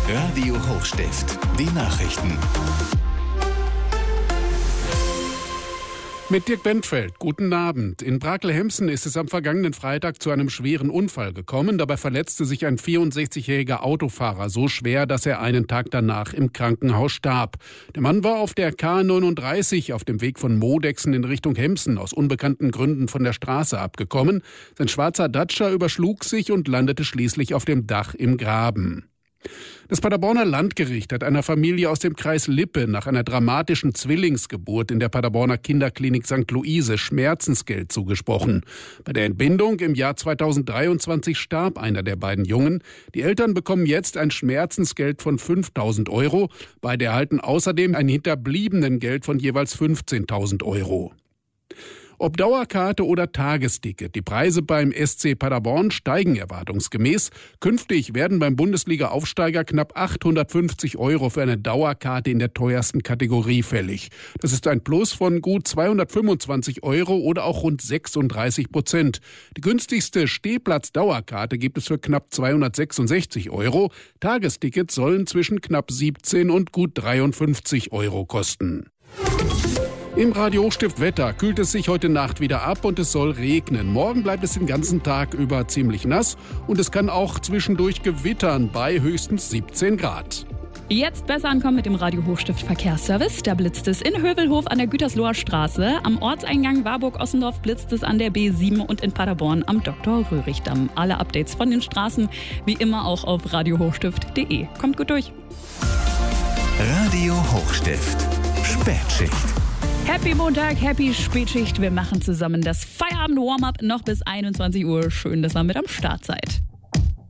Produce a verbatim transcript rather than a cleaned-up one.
Radio Hochstift, die Nachrichten. Mit Dirk Bentfeld, guten Abend. In Brakel-Hemsen ist es am vergangenen Freitag zu einem schweren Unfall gekommen. Dabei verletzte sich ein vierundsechzigjähriger Autofahrer so schwer, dass er einen Tag danach im Krankenhaus starb. Der Mann war auf der K neununddreißig auf dem Weg von Modexen in Richtung Hemsen aus unbekannten Gründen von der Straße abgekommen. Sein schwarzer Dacia überschlug sich und landete schließlich auf dem Dach im Graben. Das Paderborner Landgericht hat einer Familie aus dem Kreis Lippe nach einer dramatischen Zwillingsgeburt in der Paderborner Kinderklinik Sankt Luise Schmerzensgeld zugesprochen. Bei der Entbindung im Jahr zweitausenddreiundzwanzig starb einer der beiden Jungen. Die Eltern bekommen jetzt ein Schmerzensgeld von fünftausend Euro. Beide erhalten außerdem ein Hinterbliebenengeld von jeweils fünfzehntausend Euro. Ob Dauerkarte oder Tagesticket, die Preise beim S C Paderborn steigen erwartungsgemäß. Künftig werden beim Bundesliga-Aufsteiger knapp achthundertfünfzig Euro für eine Dauerkarte in der teuersten Kategorie fällig. Das ist ein Plus von gut zweihundertfünfundzwanzig Euro oder auch rund sechsunddreißig Prozent. Die günstigste Stehplatz-Dauerkarte gibt es für knapp zweihundertsechsundsechzig Euro. Tagestickets sollen zwischen knapp siebzehn und gut dreiundfünfzig Euro kosten. Im Radio Hochstift Wetter kühlt es sich heute Nacht wieder ab und es soll regnen. Morgen bleibt es den ganzen Tag über ziemlich nass und es kann auch zwischendurch gewittern bei höchstens siebzehn Grad. Jetzt besser ankommen mit dem Radio Hochstift Verkehrsservice. Da blitzt es in Hövelhof an der Gütersloher Straße. Am Ortseingang Warburg-Ossendorf blitzt es an der B sieben und in Paderborn am Doktor Röhrig-Damm. Alle Updates von den Straßen wie immer auch auf radio hochstift punkt de. Kommt gut durch. Radio Hochstift, Spätschicht. Happy Montag, happy Spätschicht. Wir machen zusammen das Feierabend-Warm-Up noch bis einundzwanzig Uhr. Schön, dass ihr mit am Start seid.